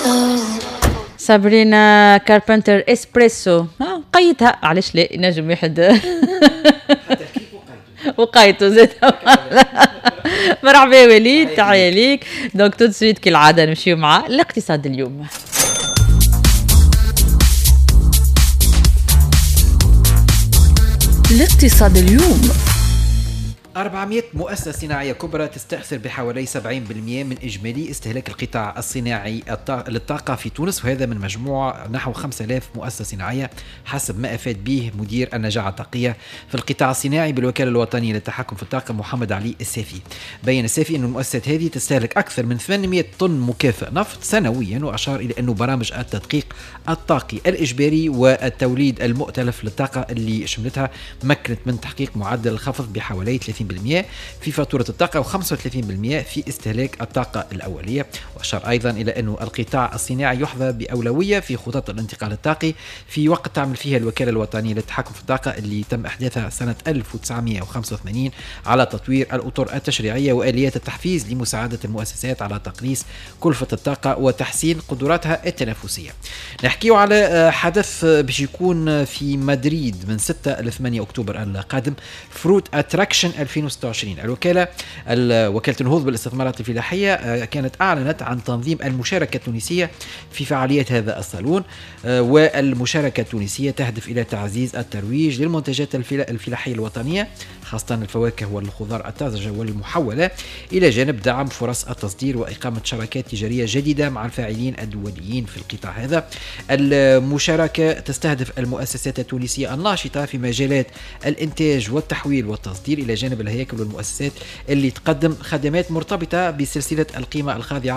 سابرينا كاربنتر اسبريسو قيتها علاش لا نجم واحد وقايته زاد. مرحبا وليد تحية ليك. دونك تو سويت كالعادة نمشيو مع الاقتصاد اليوم. الاقتصاد اليوم. 400 مؤسسة صناعية كبرى تستأثر بحوالي 70% من إجمالي استهلاك القطاع الصناعي للطاقة في تونس، وهذا من مجموع نحو 5000 مؤسسة صناعية حسب ما أفاد به مدير النجاعة الطاقية في القطاع الصناعي بالوكالة الوطنية للتحكم في الطاقة محمد علي السافي. بين السافي أن المؤسسات هذه تستهلك أكثر من 800 طن مكافئ نفط سنويا، وأشار إلى أن برامج التدقيق الطاقي الإجباري والتوليد المؤتلف للطاقة اللي شملتها مكنت من تحقيق معدل الخفض بحوالي 30% في فاتورة الطاقة و35% في استهلاك الطاقة الأولية. وأشار أيضا إلى أن القطاع الصناعي يحظى بأولوية في خطط الانتقال الطاقي في وقت تعمل فيها الوكالة الوطنية للتحكم في الطاقة اللي تم إحداثها سنة 1985 على تطوير الأطر التشريعية وآليات التحفيز لمساعدة المؤسسات على تقليص كلفة الطاقة وتحسين قدراتها التنافسية. نحكيو على حدث باش يكون في مدريد من 6 ل 8 أكتوبر القادم، فروت اتراكشن 2026. وكالة النهوض بالاستثمارات الفلاحية كانت أعلنت عن تنظيم المشاركة التونسية في فعاليات هذا الصالون، والمشاركة التونسية تهدف إلى تعزيز الترويج للمنتجات الفلاحية الوطنية خاصة الفواكه والخضار الطازجة والمحولة، إلى جانب دعم فرص التصدير وإقامة شراكات تجارية جديدة مع الفاعلين الدوليين في القطاع هذا. المشاركة تستهدف المؤسسات التونسية الناشطة في مجالات الإنتاج والتحويل والتصدير، إلى جانب الهياكل والمؤسسات اللي تقدم خدمات مرتبطة بسلسلة القيمة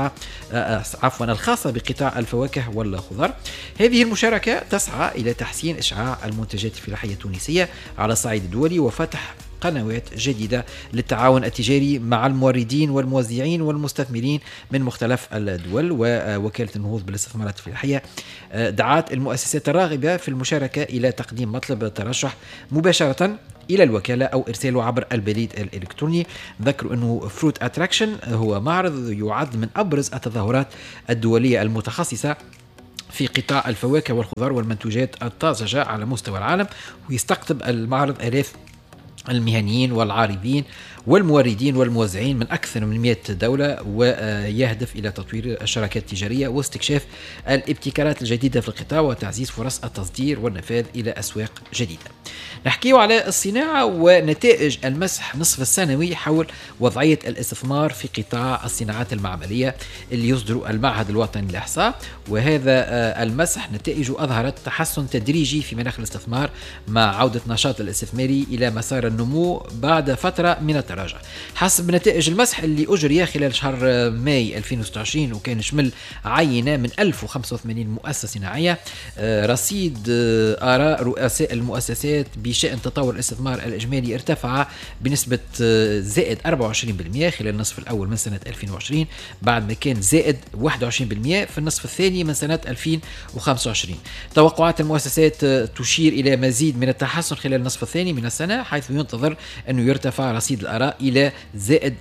الخاصة بقطاع الفواكه والخضار. هذه المشاركة تسعى إلى تحسين إشعاع المنتجات الفلاحية التونسية على الصعيد الدولي وفتح قنوات جديدة للتعاون التجاري مع الموردين والموزعين والمستثمرين من مختلف الدول. ووكالة النهوض بالاستثمارات الفلاحية دعت المؤسسات الراغبة في المشاركة إلى تقديم مطلب الترشح مباشرة إلى الوكالة أو إرساله عبر البريد الإلكتروني. ذكروا أنه فروت أتراكشن هو معرض يعد من أبرز التظاهرات الدولية المتخصصة في قطاع الفواكه والخضار والمنتوجات الطازجة على مستوى العالم، ويستقطب المعرض آلاف المهنيين والعارضين والموردين والموزعين من أكثر من 100 دولة، ويهدف إلى تطوير الشراكات التجارية واستكشاف الابتكارات الجديدة في القطاع وتعزيز فرص التصدير والنفاذ إلى أسواق جديدة. نحكيه على الصناعة ونتائج المسح نصف السنوي حول وضعية الاستثمار في قطاع الصناعات المعملية اللي يصدر المعهد الوطني للإحصاء، وهذا المسح نتائجه أظهرت تحسن تدريجي في مناخ الاستثمار مع عودة نشاط الاستثماري إلى مسار النمو بعد فترة من التراجع. حسب نتائج المسح اللي أجري خلال شهر ماي 2026 وكان يشمل عينة من 1085 مؤسسة صناعية، رصيد آراء رؤساء المؤسسات بشأن تطور الاستثمار الإجمالي ارتفع بنسبة زائد 24% خلال النصف الأول من سنة 2020 بعد ما كان زائد 21% في النصف الثاني من سنة 2025. توقعات المؤسسات تشير إلى مزيد من التحسن خلال النصف الثاني من السنة، حيث ينتظر أنه يرتفع رصيد الآراء إلى زائد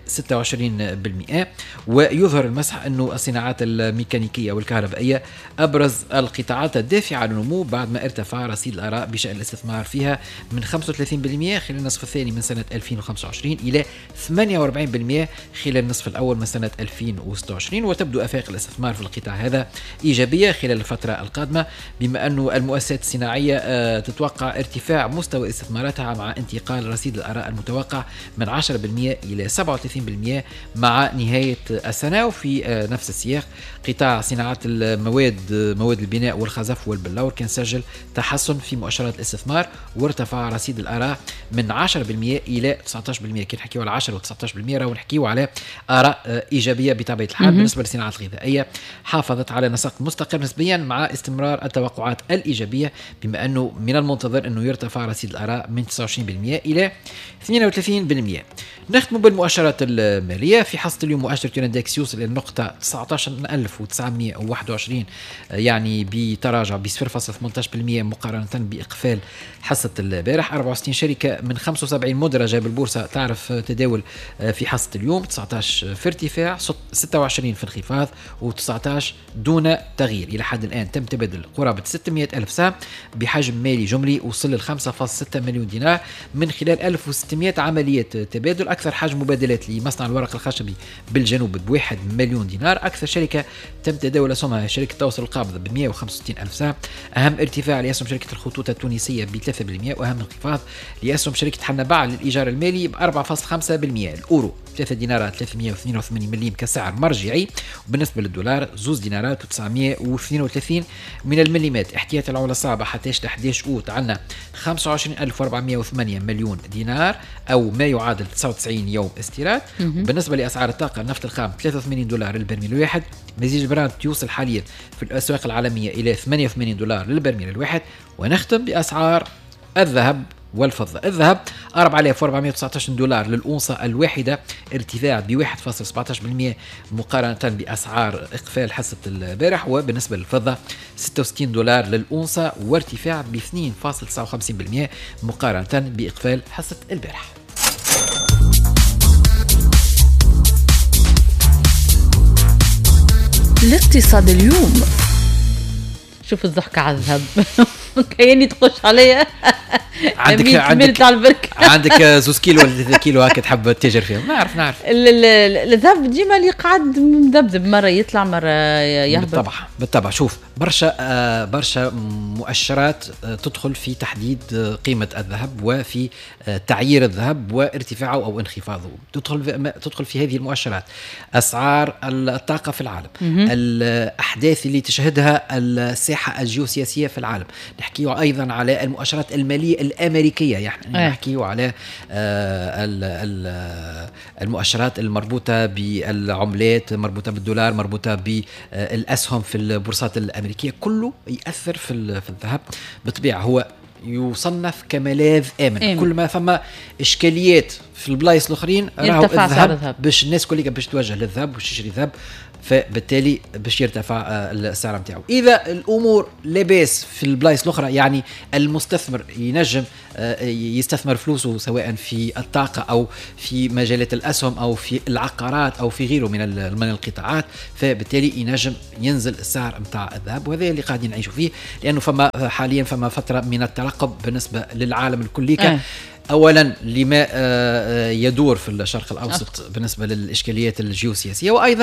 26%. ويظهر المسح أنه الصناعات الميكانيكية والكهربائية أبرز القطاعات الدافعة للنمو بعد ما ارتفع رصيد الآراء بشأن الاستثمار فيها من 35% خلال النصف الثاني من سنة 2025 إلى 48% خلال النصف الأول من سنة 2026. وتبدو آفاق الاستثمار في القطاع هذا إيجابية خلال الفترة القادمة، بما أن المؤسسات الصناعية تتوقع ارتفاع مستوى استثماراتها مع انتقال رصيد الآراء المتوقع من 10% إلى 37% مع نهاية السنة. وفي نفس السياق قطاع صناعات مواد البناء والخزف والبلور كان سجل تحسن في مؤشرات الاستثمار وارتفع رصيد الآراء من 10% إلى 19%. كي نحكيو على 10 و 19% راهو نحكيو على آراء إيجابية بطبيعة الحال. بالنسبة للصناعات الغذائية حافظت على نسق مستقر نسبيا مع استمرار التوقعات الإيجابية، بما أنه من المنتظر أنه يرتفع رصيد الآراء من 29% إلى إلى 32%. نختم بالمؤشرات المالية. في حصة اليوم مؤشر يوراندكس يوصل إلى النقطة 19921، يعني بتراجع ب 0.18% مقارنة بإقفال حصة البارح. 64 شركة من 75 مدرجة بالبورصة تعرف تداول في حصة اليوم، 19 في ارتفاع، 26 في انخفاض، و19 دون تغيير. إلى حد الآن تم تبادل قرابة 600 ألف سهم بحجم مالي جملي وصل ل 5.6 مليون دينار من خلال 1600 عملية تبادل. أكثر حجم مبادلات لمصنع الورق الخشبي بالجنوب ب1 مليون دينار. أكثر شركة تم تداول أسهمها شركة توصل القابضة ب 165 ألف سهم. أهم ارتفاع لأسهم شركة الخطوط التونسية ب 3%، وأهم انخفاض لأسهم شركة حنبع للإيجار المالي ب 4.5%. الأورو 3 دينارات 382 مليم كسعر مرجعي، وبالنسبة للدولار 2 دينارات و932 من المليمات. احتياط العملة الصعبة حتى 11 أوت عندنا 25408 مليون دينار أو ما يعادل 99 يوم استيراد. بالنسبة لأسعار الطاقة، النفط الخام 83 دولار للبرميل الواحد. مزيج برانت يوصل حاليا في الأسواق العالمية إلى 88 دولار للبرميل الواحد. ونختم بأسعار الذهب والفضة. الذهب 4419 دولار للأونصة الواحدة، ارتفاع ب 1.17% مقارنة بأسعار إقفال حصة البارح. وبالنسبة للفضة 66 دولار للأونصة، وارتفاع ب 2.59% مقارنة بإقفال حصة البارح. الاقتصاد اليوم. شوف الضحكة على الذهب كأني تخش عليا. عندك زوز كيلو ولا 3 كيلو هكا تحب تتاجر فيهم. نعرف الذهب ديما اللي قاعد مذبذب، مرة يطلع مرة يهبط. بالطبع. شوف برشا مؤشرات تدخل في تحديد قيمة الذهب وفي تعيير الذهب وارتفاعه أو انخفاضه. تدخل في هذه المؤشرات أسعار الطاقة في العالم، الأحداث اللي تشهدها الساحة الجيوسياسية في العالم. نحكي أيضا على المؤشرات المالية الأمريكية، يعني نحكي على المؤشرات المربوطة بالعملات، مربوطة بالدولار، مربوطة بالأسهم في البورصات الأمريكية. كله يأثر في الذهب. بالطبيعة هو يصنف كملاذ آمن. كل ما فما إشكاليات في البلايص الآخرين راهو الذهب باش الناس كلها باش توجه للذهب باش تشتري ذهب، فبالتالي باش يرتفع السعر نتاعو. اذا الامور لاباس في البلايص الاخرى، يعني المستثمر ينجم يستثمر فلوسه سواء في الطاقه او في مجالات الاسهم او في العقارات او في غيره من القطاعات، فبالتالي ينجم ينزل السعر نتاع الذهب. وهذا اللي قاعدين نعيشوا فيه، لانه حاليا فما فتره من الترقب بالنسبه للعالم الكلي. أولا لما يدور في الشرق الأوسط بالنسبة للإشكاليات الجيوسياسية، وأيضا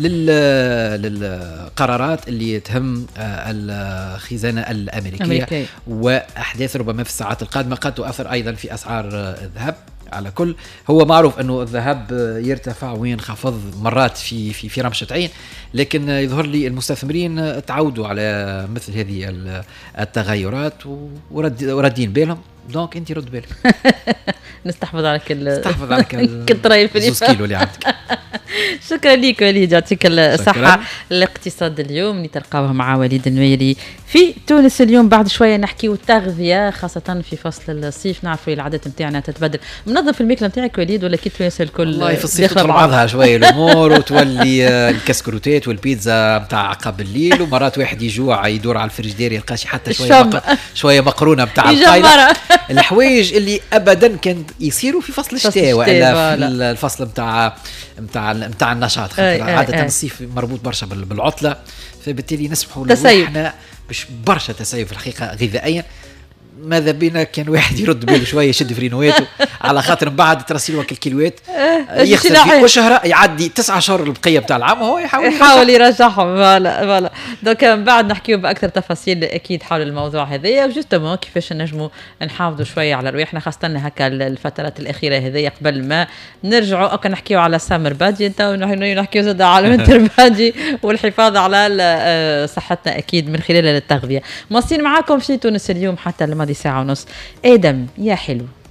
للقرارات اللي تهم الخزانة الأمريكية وأحداث ربما في الساعات القادمة قد تؤثر أيضا في أسعار الذهب. على كل هو معروف أنه الذهب يرتفع وينخفض مرات في رمشة عين، لكن يظهر لي المستثمرين تعودوا على مثل هذه التغيرات وردين بالهم. دونك انت رد بالك. نستحفظ عليك كتري في كيلو اللي عندك. شكرا لك وليد، يعطيك الصحة. الاقتصاد اليوم اللي تلقاوه مع وليد الميري في تونس. اليوم بعد شوية نحكيو التغذية، خاصة في فصل الصيف. نعرفوا العادات نتاعنا تتبدل. منظف الماكلة نتاعك وليد ولا كي تونس الكل؟ والله في الصيف تدخل بعضها شوية الأمور وتولي الكسكروتات والبيتزا متاع عقب الليل، ومرات واحد يجوع يدور على الفريجدير يلقى شي حتى شوية مقرونة متاع القايلة. الحوايج اللي ابدا كان يصيروا في فصل الشتاء ولا في الفصل متاع النشاط. عاده الصيف مربوط برشا بالعطله، فبالتالي نسمحوا لنا باش برشا تسيب في الحقيقه غذائيا. ماذا بينا كان واحد يرد باله شويه يشد فرينويته على خاطر من بعد ترسل وكل كيلوات يخسر في شهر يعدي 9 شهور البقيه بتاع العام وهو يحاول يرجعهم. فوالا دونك من بعد نحكيو باكثر تفاصيل اكيد حول الموضوع هذايا، وجوستومون كيفاش نجموا نحافظوا شويه على رواحنا، خاصه هكا الفترات الاخيره هذيا قبل ما نرجعوا او نحكيو على سامر بادي انت ونحكيو زاد على وينتر بادي والحفاظ على صحتنا اكيد من خلال التغذيه. مواصلين معاكم في تونس اليوم حتى الماضي ساعه ونص. ادم يا حلو.